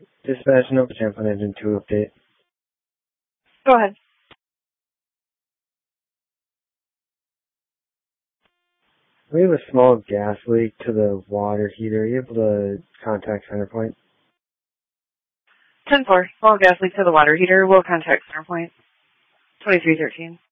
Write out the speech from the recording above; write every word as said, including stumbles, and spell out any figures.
Dispatch, no Champlain Engine two update. Go ahead. We have a small gas leak to the water heater. Are you able to contact Centerpoint? ten four, small gas leak to the water heater. We'll contact Centerpoint. twenty-three thirteen.